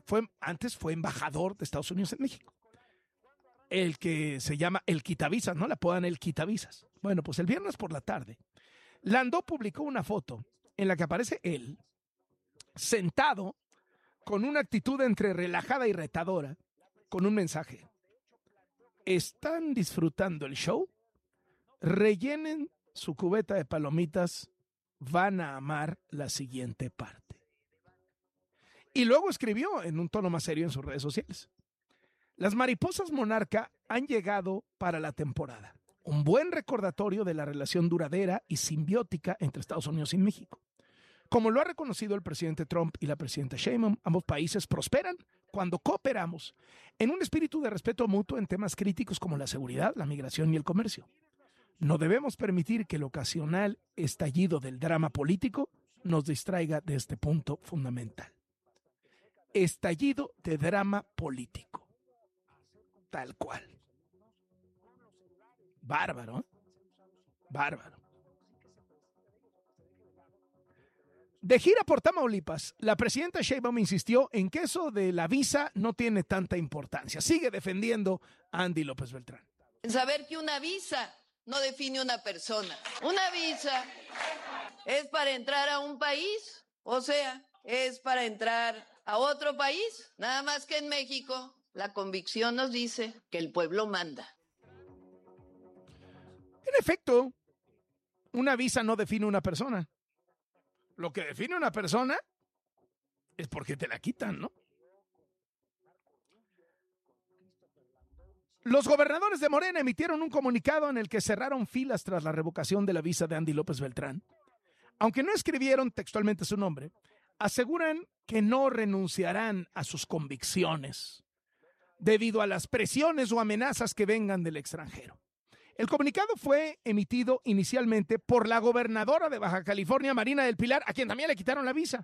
antes fue embajador de Estados Unidos en México. El que se llama el quitavisas, ¿no? Le apodan el quitavisas. Bueno, pues el viernes por la tarde, Landó publicó una foto en la que aparece él sentado con una actitud entre relajada y retadora, con un mensaje. ¿Están disfrutando el show? Rellenen su cubeta de palomitas, van a amar la siguiente parte. Y luego escribió en un tono más serio en sus redes sociales. Las mariposas monarca han llegado para la temporada. Un buen recordatorio de la relación duradera y simbiótica entre Estados Unidos y México. Como lo ha reconocido el presidente Trump y la presidenta Sheinbaum, ambos países prosperan cuando cooperamos en un espíritu de respeto mutuo en temas críticos como la seguridad, la migración y el comercio. No debemos permitir que el ocasional estallido del drama político nos distraiga de este punto fundamental. Estallido de drama político. Tal cual. Bárbaro, ¿eh? Bárbaro. De gira por Tamaulipas, la presidenta Sheinbaum insistió en que eso de la visa no tiene tanta importancia. Sigue defendiendo a Andy López Beltrán. Saber que una visa no define una persona. Una visa es para entrar a un país, o sea, es para entrar a otro país. Nada más que en México, la convicción nos dice que el pueblo manda. En efecto, una visa no define una persona. Lo que define una persona es porque te la quitan, ¿no? Los gobernadores de Morena emitieron un comunicado en el que cerraron filas tras la revocación de la visa de Andy López Beltrán. Aunque no escribieron textualmente su nombre, aseguran que no renunciarán a sus convicciones debido a las presiones o amenazas que vengan del extranjero. El comunicado fue emitido inicialmente por la gobernadora de Baja California, Marina del Pilar, a quien también le quitaron la visa.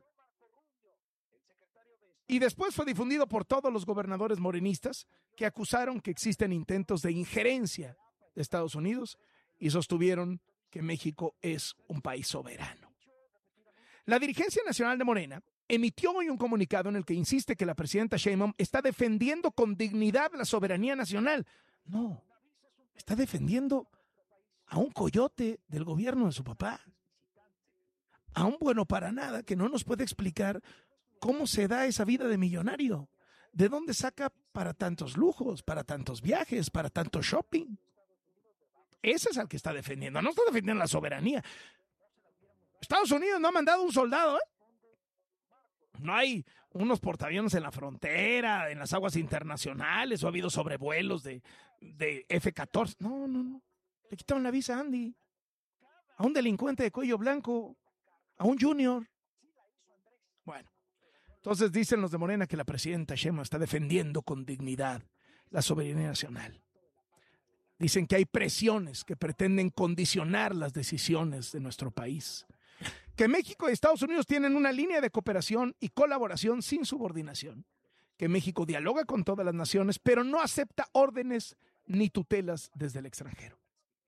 Y después fue difundido por todos los gobernadores morenistas que acusaron que existen intentos de injerencia de Estados Unidos y sostuvieron que México es un país soberano. La dirigencia nacional de Morena emitió hoy un comunicado en el que insiste que la presidenta Sheinbaum está defendiendo con dignidad la soberanía nacional. No. Está defendiendo a un coyote del gobierno de su papá, a un bueno para nada que no nos puede explicar cómo se da esa vida de millonario, de dónde saca para tantos lujos, para tantos viajes, para tanto shopping. Ese es al que está defendiendo, no está defendiendo la soberanía. Estados Unidos no ha mandado un soldado, ¿eh? No hay unos portaaviones en la frontera, en las aguas internacionales, o ha habido sobrevuelos de F-14. No. Le quitaron la visa a Andy, a un delincuente de cuello blanco, a un junior. Bueno, entonces dicen los de Morena que la presidenta Sheinbaum está defendiendo con dignidad la soberanía nacional. Dicen que hay presiones que pretenden condicionar las decisiones de nuestro país. Que México y Estados Unidos tienen una línea de cooperación y colaboración sin subordinación. Que México dialoga con todas las naciones, pero no acepta órdenes ni tutelas desde el extranjero.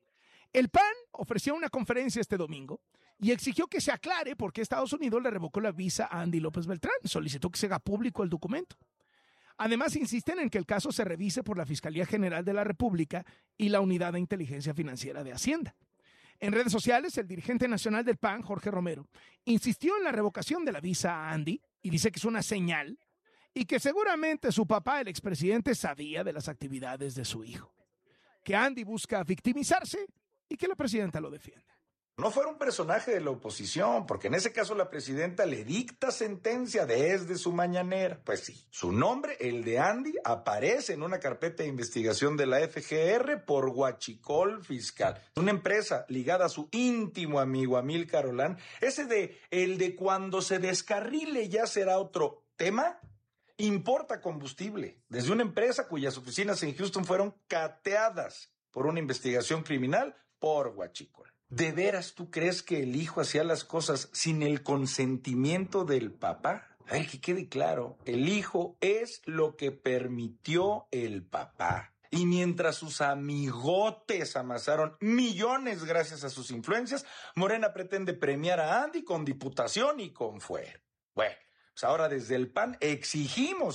El PAN ofreció una conferencia este domingo y exigió que se aclare por qué Estados Unidos le revocó la visa a Andy López Beltrán. Solicitó que se haga público el documento. Además, insisten en que el caso se revise por la Fiscalía General de la República y la Unidad de Inteligencia Financiera de Hacienda. En redes sociales, el dirigente nacional del PAN, Jorge Romero, insistió en la revocación de la visa a Andy y dice que es una señal y que seguramente su papá, el expresidente, sabía de las actividades de su hijo. Que Andy busca victimizarse y que la presidenta lo defiende. No fuera un personaje de la oposición, porque en ese caso la presidenta le dicta sentencia desde su mañanera. Pues sí, su nombre, el de Andy, aparece en una carpeta de investigación de la FGR por huachicol fiscal. Una empresa ligada a su íntimo amigo Amílcar Olán, el de cuando se descarrile ya será otro tema, importa combustible desde una empresa cuyas oficinas en Houston fueron cateadas por una investigación criminal por huachicol. ¿De veras tú crees que el hijo hacía las cosas sin el consentimiento del papá? Ay, que quede claro, el hijo es lo que permitió el papá. Y mientras sus amigotes amasaron millones gracias a sus influencias, Morena pretende premiar a Andy con diputación y con fuero. Bueno, pues ahora desde el PAN exigimos